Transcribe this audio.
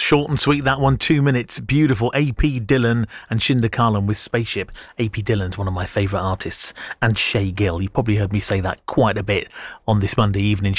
Short and sweet, that one, 2 minutes. Beautiful. AP Dillon and Shinda Karlan with Spaceship. AP Dillon's one of my favourite artists. And Shay Gill. You probably heard me say that quite a bit on this Monday evening.